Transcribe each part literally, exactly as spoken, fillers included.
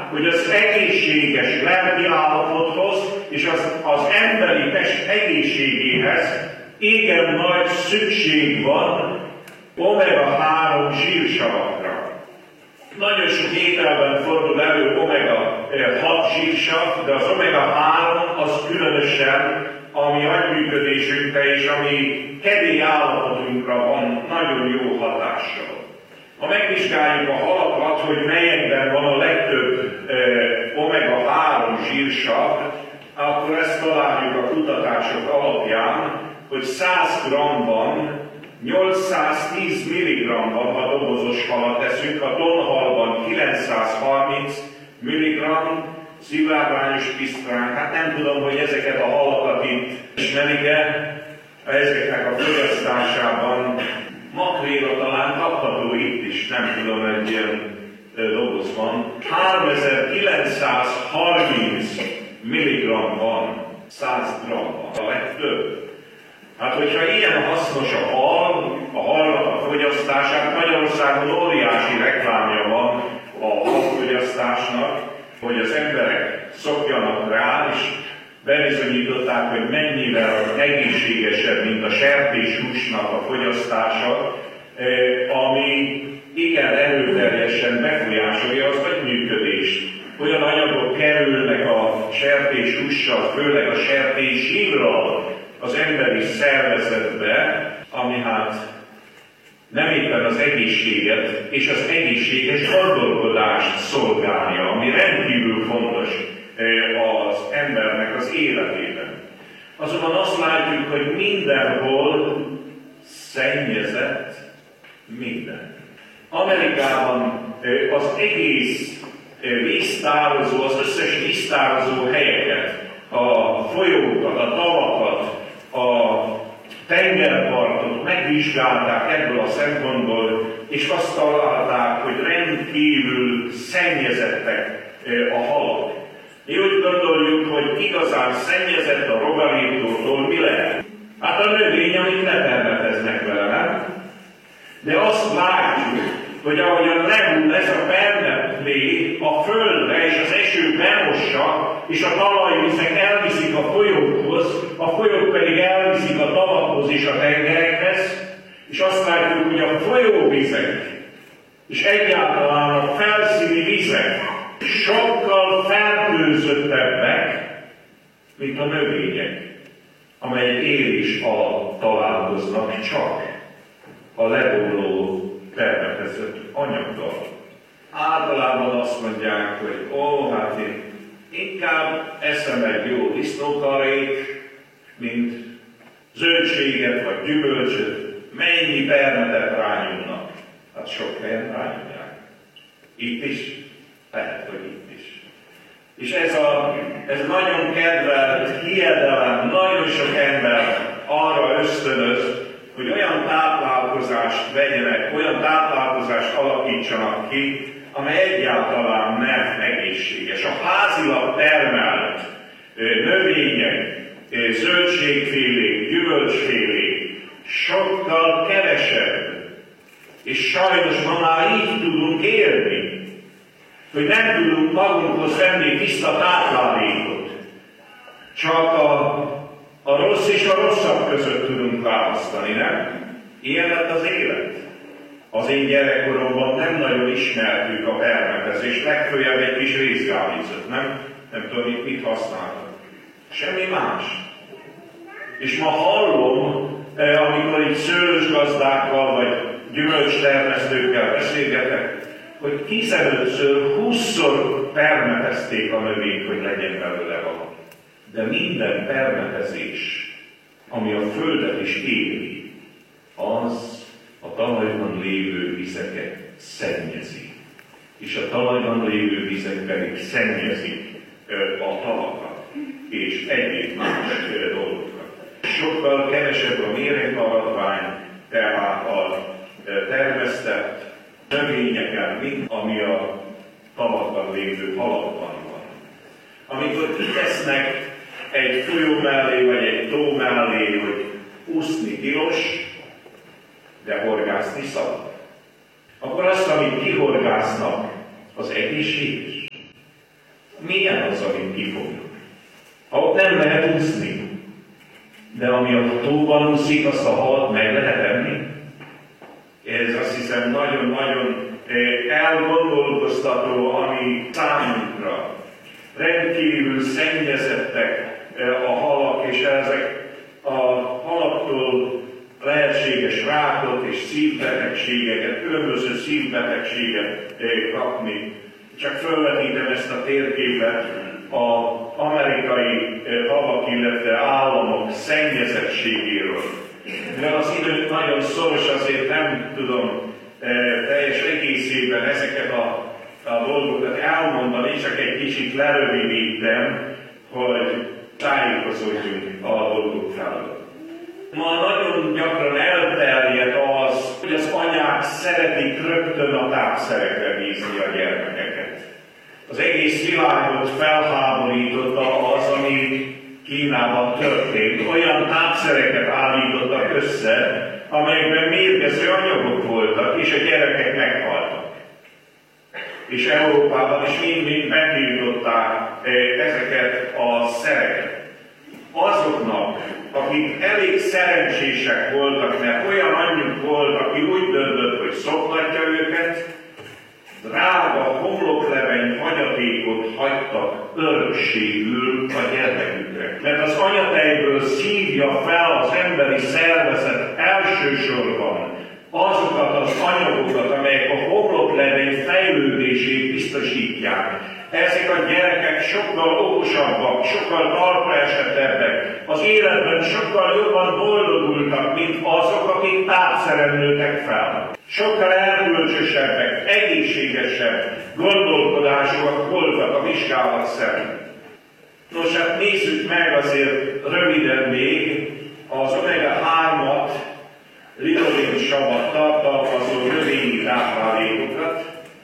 hogy az egészséges lelki állapothoz és az, az emberi test egészségéhez igen nagy szükség van omega három zsírsavakra. Nagyon sok ételben fordul elő omega hat zsírsav, de az omega három az különösen a mi agyműködésünkre és a mi kedély állapotunkra van nagyon jó hatással. Ha megvizsgáljuk a halakat, hogy melyekben van a legtöbb omega három zsírsav, akkor ezt találjuk a kutatások alapján, hogy száz grammban nyolcszáztíz milligramban, ha dobozos halat eszünk, a tonhalban kilencszázharminc milligramm szilvárdányos pisztrán. Hát nem tudom, hogy ezeket a halakat itt ismerik-e, ezeknek a fogyasztásában makréra talán kapható itt is, nem tudom, egy ilyen dobozban. háromezer-kilencszázharminc milligramm van száz grammban, a legtöbb. Hát, hogyha ilyen hasznos a hal, a halnak a fogyasztását, Magyarországon óriási reklámja van a halfogyasztásnak, hogy az emberek szokjanak rá, és bebizonyították, hogy mennyivel egészségesebb, mint a sertéshúsnak a fogyasztása, ami igen erőteljesen befolyásolja az agyműködést. Olyan anyagok kerülnek a sertéshússal, főleg a sertéshírral az emberi szervezetbe, ami hát nem éppen az egészséget és az egészséges gondolkodást szolgálja, ami rendkívül fontos az embernek az életében. Azonban azt látjuk, hogy mindenhol szennyezett minden. Amerikában az egész víztározó, az összes víztározó helyeket, a folyókat, a tavakat, a tengerpartot megvizsgálták ebből a szempontból, és azt találták, hogy rendkívül szennyezettek a halak. Mi úgy gondoljuk, hogy igazán szennyezett a rovarírtótól mi lehet? Hát a növény, amit lepermeteznek vele, nem? De azt látjuk, hogy ahogyan lehull ez a permetlé a földre, és az eső bemossa, és a talajvizek elviszik a folyókhoz, a folyók pedig elviszik a tavakhoz és a tengerekhez, és azt látjuk, hogy a folyóvizek, és egyáltalán a felszíni vizek sokkal fertőzöttebbek, mint a növények, amelyek élés alatt találkoznak csak a ledóló permetezett anyaggal. Általában azt mondják, hogy ó, hát én inkább eszem egy jó disznókarét, mint zöldséget vagy gyümölcsöt. Mennyi permetet rányomnak? Hát sok helyen rányomják. Itt is? Lehet, hogy itt is. És ez a ez nagyon kedvelt hiedelem, nagyon sok ember arra ösztönöz, hogy olyan táplálkozást vegyenek, olyan táplálkozást alakítsanak ki, amely egyáltalán nem egészséges. A házilag termelt növények, zöldségfélék, gyümölcsfélék sokkal kevesebb. És sajnos ma már így tudunk élni, hogy nem tudunk magunkhoz venni tiszta táplálékot. Csak a A rossz és a rosszabb között tudunk választani, nem? Ilyen lett az élet. Az én gyerekkoromban nem nagyon ismertük a permetezést, legfőjebb egy kis rézgálicot, nem? Nem tudom, itt mit használtak. Semmi más. És ma hallom, amikor itt szőlősgazdákkal vagy gyümölcstermesztőkkel beszélgetek, hogy tizenötször, húszszor permetezték a növényt, hogy legyen belőle valami. De minden permetezés, ami a földet is éri, az a talajban lévő vizeket szennyezi. És a talajban lévő vizek pedig szennyezik a tavakat és egyéb más dolgokat. Sokkal kevesebb a méregmaradvány, tehát a termesztett növényeken, mint ami a tavakban lévő halakban van. Amikor kitesznek egy folyó mellé, vagy egy tó mellé, hogy úszni tilos, de horgászni szabad. Akkor azt, amit kihorgásznak, az egészséges. Ha ott nem lehet úszni, de ami a tóban úszik, azt a halat meg lehet enni. Ez azt hiszem nagyon-nagyon elgondolkoztató, ami számunkra. Rendkívül szennyezettek a halak, és ezek a halaktól lehetséges rákot és szívbetegségeket, különböző szívbetegséget kapni. Csak felvetítem ezt a térképet az amerikai halak, illetve államok szennyezettségéről. Mivel az idő nagyon szoros, azért nem tudom teljes egészében ezeket a, a dolgokat elmondani, csak egy kicsit lerövidítem, hogy tájékozódjunk a dolgok felől. Ma nagyon gyakran elterjed az, hogy az anyák szeretik rögtön a tápszerekre bízni a gyermekeket. Az egész világot felháborította az, ami Kínában történt. Olyan tápszereket állítottak össze, amelyekben mérgező anyagok voltak, és a gyerekek meghaltak. És Európában is mind-mind megtiltották ezeket a szereket. Azoknak, akik elég szerencsések voltak, mert olyan anyjuk volt, aki úgy döntött, hogy szoktatja őket, drága homlokleveny hagyatékot hagytak örökségül a gyermekükre. Mert az anyatejből szívja fel az emberi szervezet elsősorban azokat az anyagokat, amelyek a homloklevény fejlődését biztosítják. Ezek a gyerekek sokkal okosabbak, sokkal talpra esettebbek, az életben sokkal jobban boldogultak, mint azok, akik tápszeren nőtek fel. Sokkal erkölcsösebbek, egészségesebb gondolkodásúak voltak a vizsgálat szerint. Nos, hát nézzük meg azért röviden még az omega hármat, linolénsavat tartalmazó növényi táplálékokat.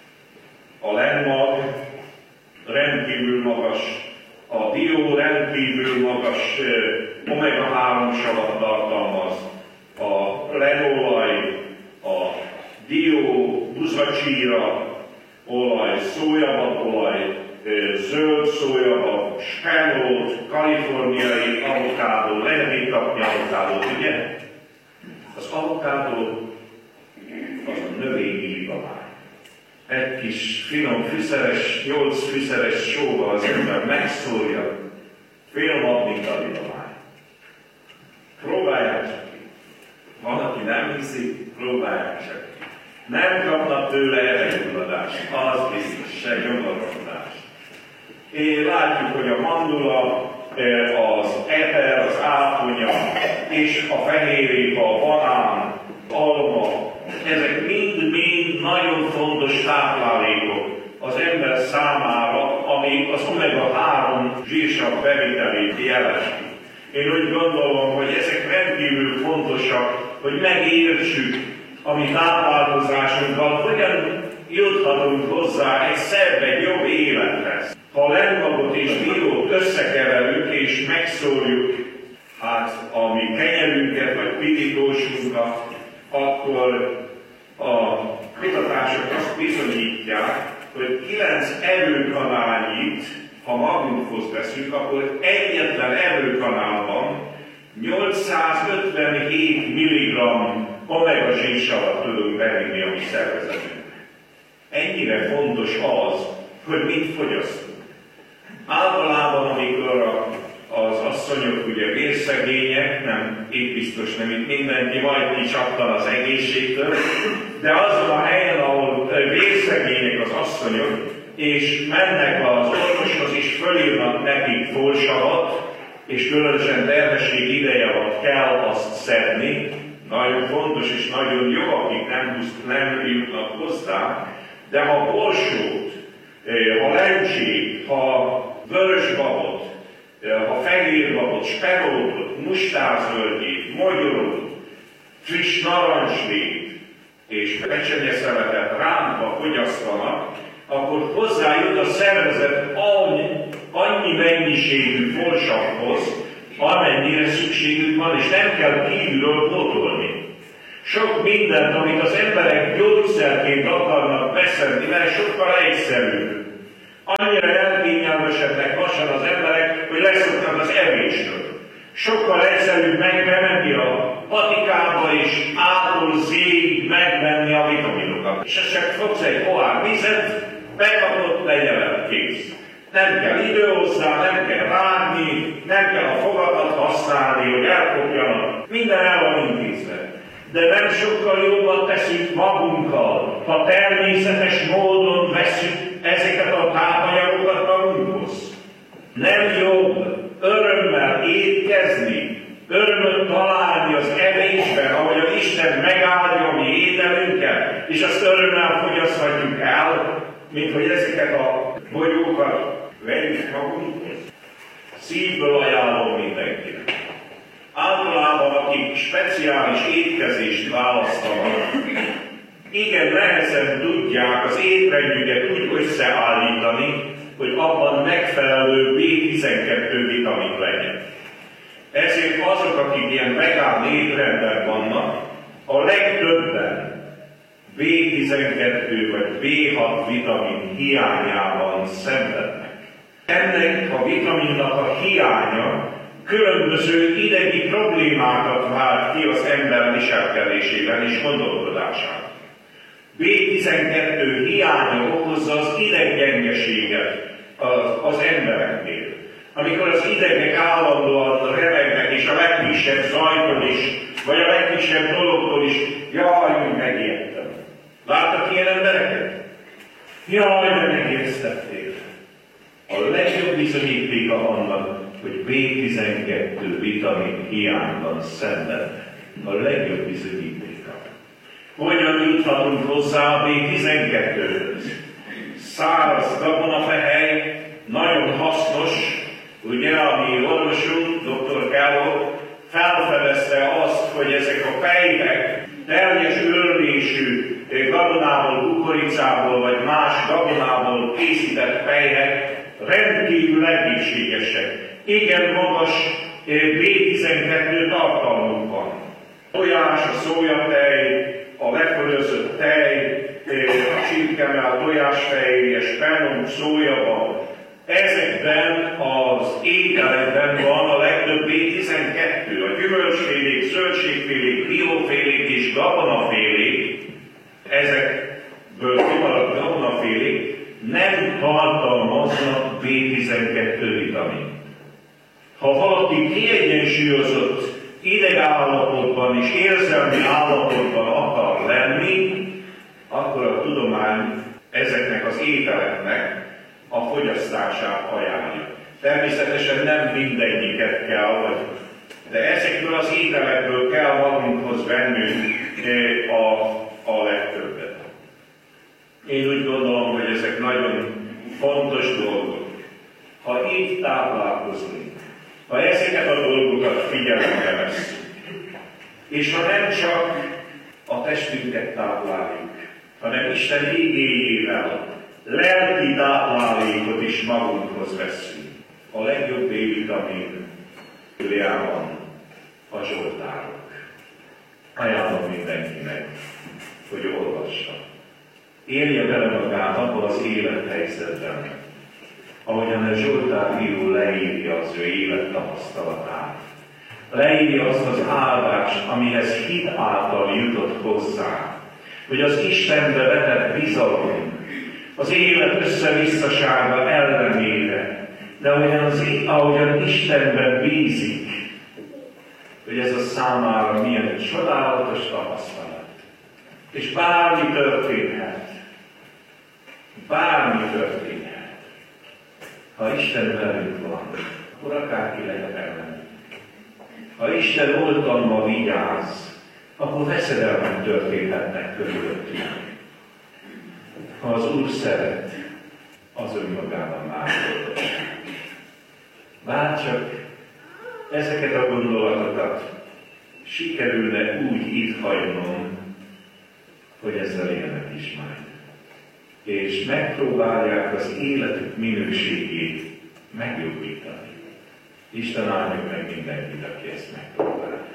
A lenmag rendkívül magas, a dió rendkívül magas omega három savat tartalmaz, a lenolaj, a dió, buzacsíra, olaj, szójababolaj, zöld szójabab, spenót, kaliforniai avokádó, lehet kapni avokádót, ugye? Az avokádó az a növényi libavány. Egy kis finom fűszeres, nyolc fűszeres sóval az ember megszórja, félmag, mint a libavány. Próbálják csak ki. Van, aki nem hiszi, próbálják csak ki. Nem kapnak tőle elegyulladást, az biztos, se gyomorrodás. Én látjuk, hogy a mandula, az eper, az áponya és a fehérrépa, a banán, alma, ezek mind-mind nagyon fontos táplálékok az ember számára, ami az omega három zsírsav bevitelét jelenti. Én úgy gondolom, hogy ezek rendkívül fontosak, hogy megértsük a mi táplálkozásunkkal, hogyan juthatunk hozzá egy szebb, egy jobb élethez. Ha a lenmagot és diót összekeverjük és megszórjuk hát a mi kenyerünket vagy pirítósunkat, akkor a kutatások azt bizonyítják, hogy kilenc erőkanálnyit, ha magunkhoz veszünk, akkor egyetlen erőkanálban nyolcszázötvenhét milligramm omega zsírsavat tudunk bevinni a mi szervezetünkbe. Ennyire fontos az, hogy mit fogyasztunk. Általában, amikor az asszonyok ugye vérszegények, nem, itt biztos nem itt mindenki, majd kicsattan az egészségtől, de azon a helyen, ahol vérszegények az asszonyok, és mennek az orvoshoz, és fölírnak nekik folsavat, és különösen terhesség ideje van, kell azt szedni, nagyon fontos és nagyon jó, akik nem, nem jutnak hozzá, de ha borsót, ha lencsét, ha vörösbabot, ha fehérbabot, spenótot, mustárzöldjét, mogyorot, friss narancslét és pecsenyeszeletet rántva fogyasztanak, akkor hozzájut a szervezet annyi, annyi mennyiségű folsavhoz, amennyire szükségük van, és nem kell kívülről pótolni. Sok mindent, amit az emberek gyógyszerként akarnak beszedni, mert sokkal egyszerűbb. Annyira elkényelmesednek lassan az emberek, hogy leszoktak evésről. Sokkal egyszerűbb megbemenni a patikába és ától zéig megvenni a vitaminokat. És ezt csak fogsz egy pohár vizet, bekapott, legyen kész. Nem kell idő hozzá, nem kell rágni, nem kell a fogadat használni, hogy elkopjanak. Minden el van intézve. De nem sokkal jobban teszünk magunkkal, ha természetes módon veszünk ezeket a tápanyagokat magunkhoz. Nem jobb örömmel étkezni, örömöt találni az evésben, ahogy az Isten megáldja a mi ételünket, és azt örömmel fogyaszthatjuk el, mint hogy ezeket a bogyókat vegyük magunkhoz. Szívből ajánlom mindenkinek. Általában, akik speciális étkezést választanak, igen nehezen tudják az étrendjüket úgy összeállítani, hogy abban megfelelő bé tizenkettő vitamin legyen. Ezért azok, akik ilyen vegán étrendben vannak, a legtöbben bé tizenkettő vagy bé hat vitamin hiányában szenvednek. Ennek a vitaminnak a hiánya különböző idegi problémákat vált ki az ember viselkedésében és gondolkodásában. bé tizenkettő hiánya okozza az ideggyengeséget az, az embereknél. Amikor az idegek állandóan remegnek, és a legkisebb zajtól is, vagy a legkisebb dologtól is, jaj, megijedtem. Láttak ilyen embereket? Jaj, de megijesztettél. A legjobb bizonyítéka annak, hogy bé tizenkettő vitamin hiányban szenvednek. A legjobb bizonyítéka. Hogyan juthatunk hozzá a bé tizenkettőhöz? Száraz gabonafehely, nagyon hasznos, ugye, a mi orvosunk, doktor Kálló, felfedezte azt, hogy ezek a fejek teljes örlésű gabonából, kukoricából vagy más gabonából készített fejek rendkívül egészségesek. Igen magas bé tizenkettő tartalmuk van. Tojás, a szójatej, a lefölözött tej, a csirkemell, tojásfejérje, spenum, szójabab. Ezekben az ételekben van a legtöbb bé tizenkettő. A gyümölcsfélék, zöldségfélék, diófélék és gabonafélék, ezekből kimaradt gabonafélék nem tartalmaznak bé tizenkettő vitamin. Ha valaki kiegyensúlyozott idegállapotban és érzelmi állapotban akar lenni, akkor a tudomány ezeknek az ételeknek a fogyasztását ajánlja. Természetesen nem mindegyiket kell, vagy, de ezekből az ételekből kell magunkhoz vennünk a, a legtöbbet. Én úgy gondolom, hogy ezek nagyon fontos dolgok. Ha így táplálkozunk, ha ezeket a dolgokat figyelembe vesszük, és ha nem csak a testünket tápláljuk, hanem Isten igéjével lelki táplálékot is magunkhoz veszünk. A legjobb B-vitamin van a Zsoltárok. Ajánlom mindenkinek, hogy olvassa. Élje bele magát abban az élethelyzetben, ahogyan a Zsoltár író leírja az ő élettapasztalatát. Leírja azt az áldást, amihez hit által jutott hozzá, hogy az Istenbe vetett bizalom, az élet összevisszasága ellenére, de ahogyan, az, ahogyan Istenben bízik, hogy ez a számára milyen egy csodálatos tapasztalat. És bármi történhet, bármi történhet. Ha Isten velünk van, akkor akárki lehet ellen. Ha Isten oltalma vigyáz, akkor veszedelmek történhetnek körülöttünk. Ha az Úr szeret, az önmagában már fontos. Bárcsak ezeket a gondolatokat sikerülne úgy itt hagynom, hogy ezzel élnek is majd. És megpróbálják az életük minőségét megjobbítani. Isten áldja meg mindenkit, aki ezt megpróbálja.